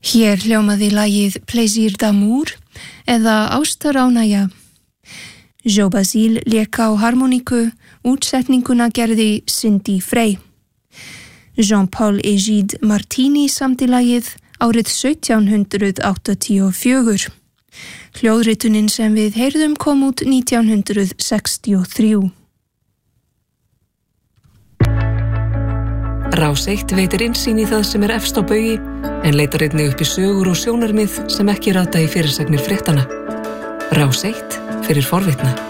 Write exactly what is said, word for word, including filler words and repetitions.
Hér hljómaði lagið Plaisir d'amour eða Ástaránægja. Joe Basile lék á harmoníku, útsetninguna gerði Cindy Frey. Jean-Paul Egide Martini samdi lagið árið sautján hundrað áttatíu og fjögur. Hljóðritunin sem við heyrðum kom út nítján hundrað sextíu og þrjú. Rás eitt veitir innsýn í það sem er efst á baugi, en leitar einnig upp í sögur og sjónarmið sem ekki rata í fyrirsagnir fréttanna. Rás eitt fyrir forvitna.